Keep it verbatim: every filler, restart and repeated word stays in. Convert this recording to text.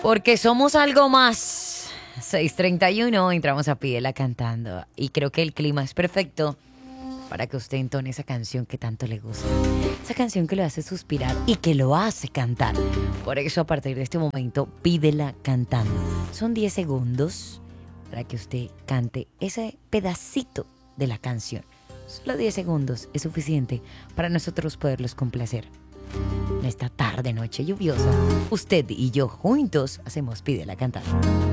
Porque somos algo más. seis treinta y uno, entramos a Pídela cantando. Y creo que el clima es perfecto para que usted entone esa canción que tanto le gusta. Esa canción que lo hace suspirar y que lo hace cantar. Por eso, a partir de este momento, pídela cantando. Son diez segundos para que usted cante ese pedacito de la canción. Solo diez segundos es suficiente para nosotros poderlos complacer. En esta tarde, noche lluviosa, usted y yo juntos hacemos Pídela cantando.